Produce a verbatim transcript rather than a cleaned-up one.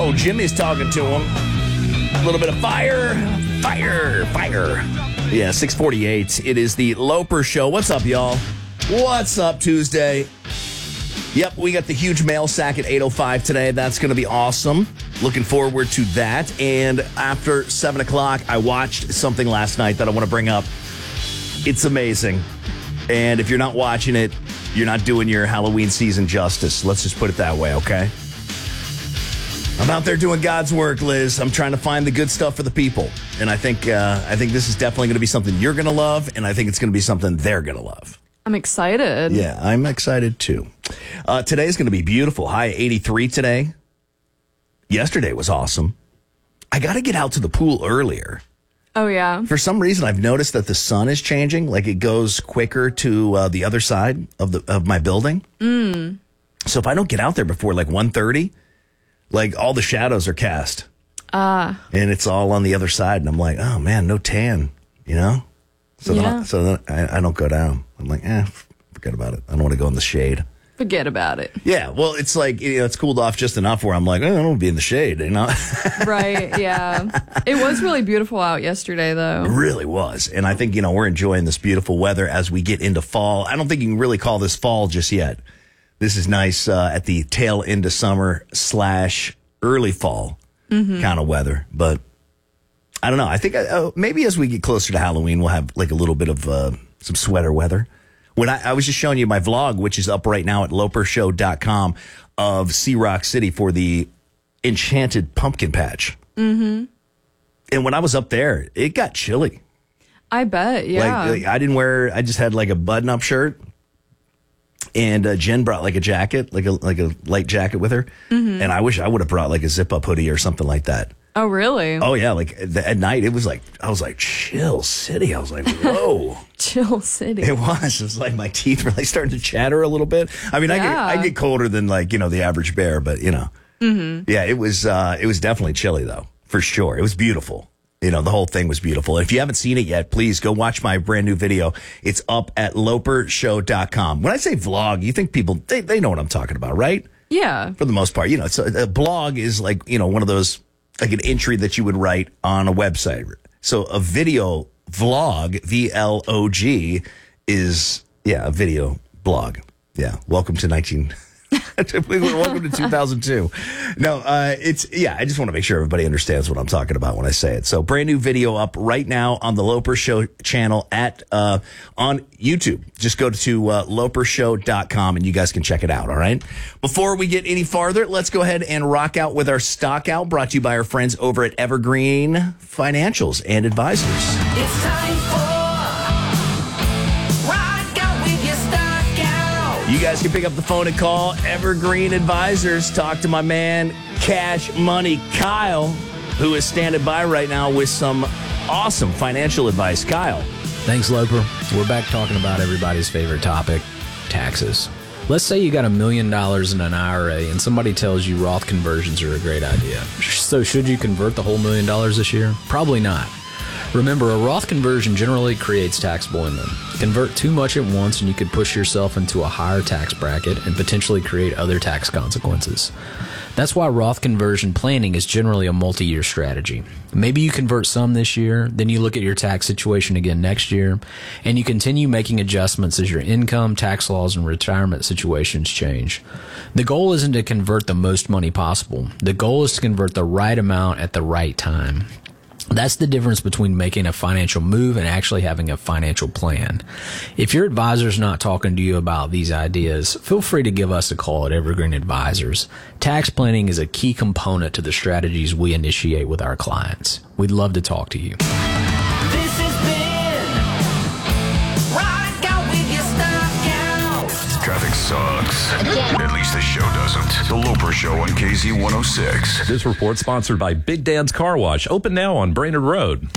Oh, Jimmy's talking to him. A little bit of fire, fire, fire. Yeah, six forty-eight. It is the Loper Show. What's up, y'all? What's up, Tuesday? Yep, we got the huge mail sack at eight oh five today. That's going to be awesome. Looking forward to that. And after seven o'clock, I watched something last night that I want to bring up. It's amazing. And if you're not watching it, you're not doing your Halloween season justice. Let's just put it that way, okay? I'm out there doing God's work, Liz. I'm trying to find the good stuff for the people. And I think uh, I think this is definitely going to be something you're going to love, and I think it's going to be something they're going to love. I'm excited. Yeah, I'm excited too. Uh, today's going to be beautiful. High eighty-three today. Yesterday was awesome. I got to get out to the pool earlier. Oh, yeah? For some reason, I've noticed that the sun is changing. Like, it goes quicker to uh, the other side of the of my building. Mm. So if I don't get out there before, like, one thirty, like, all the shadows are cast. Ah. Uh, and it's all on the other side. And I'm like, oh, man, no tan, you know? So yeah. then, I, so then I, I don't go down. I'm like, eh, forget about it. I don't want to go in the shade. Forget about it. Yeah, well, it's like, you know, it's cooled off just enough where I'm like, oh, I don't want to be in the shade, you know? Right, yeah. It was really beautiful out yesterday, though. It really was. And I think, you know, we're enjoying this beautiful weather as we get into fall. I don't think you can really call this fall just yet. This is nice uh, at the tail end of summer slash early fall mm-hmm. kind of weather. But I don't know. I think uh, maybe as we get closer to Halloween, we'll have like a little bit of uh, some sweater weather. When I, I was just showing you my vlog, which is up right now at loper show dot com of Sea Rock City for the Enchanted Pumpkin Patch. Mm-hmm. And when I was up there, it got chilly. I bet, yeah. Like, like I didn't wear, I just had like a button-up shirt. And uh, Jen brought like a jacket, like a like a light jacket with her. Mm-hmm. And I wish I would have brought like a zip-up hoodie or something like that. Oh, really? Oh, yeah. Like the, at night, it was like, I was like, chill city. I was like, whoa. Chill city. It was. It was like my teeth were like starting to chatter a little bit. I mean, yeah. I, get, I get colder than like, you know, the average bear, but you know. Mm-hmm. Yeah, it was, uh, it was definitely chilly though, for sure. It was beautiful. You know, the whole thing was beautiful. And if you haven't seen it yet, please go watch my brand new video. It's up at loper show dot com. When I say vlog, you think people, they, they know what I'm talking about, right? Yeah. For the most part. You know, it's a, a blog is like, you know, one of those, like an entry that you would write on a website. So a video vlog, V L O G, is, yeah, a video blog. Yeah. Welcome to nineteen... Welcome to two thousand two. No, uh, it's, yeah, I just want to make sure everybody understands what I'm talking about when I say it. So brand new video up right now on the Loper Show channel at, uh, on YouTube. Just go to, uh, loper show dot com and you guys can check it out. All right. Before we get any farther, let's go ahead and rock out with our stock out brought to you by our friends over at Evergreen Financials and Advisors. It's time for You guys can pick up the phone and call Evergreen Advisors. Talk to my man, Cash Money Kyle, who is standing by right now with some awesome financial advice. Kyle. Thanks, Loper. We're back talking about everybody's favorite topic, taxes. Let's say you got a million dollars in an I R A and somebody tells you Roth conversions are a great idea. So should you convert the whole million dollars this year? Probably not. Remember, a Roth conversion generally creates taxable income. Convert too much at once and you could push yourself into a higher tax bracket and potentially create other tax consequences. That's why Roth conversion planning is generally a multi-year strategy. Maybe you convert some this year, then you look at your tax situation again next year, and you continue making adjustments as your income, tax laws, and retirement situations change. The goal isn't to convert the most money possible. The goal is to convert the right amount at the right time. That's the difference between making a financial move and actually having a financial plan. If your advisor's not talking to you about these ideas, feel free to give us a call at Evergreen Advisors. Tax planning is a key component to the strategies we initiate with our clients. We'd love to talk to you. This has been Rock Out with Your Stock Out. Traffic sucks. At least this show doesn't. The Loper Show on K Z one oh six. This report sponsored by Big Dan's Car Wash. Open now on Brainerd Road.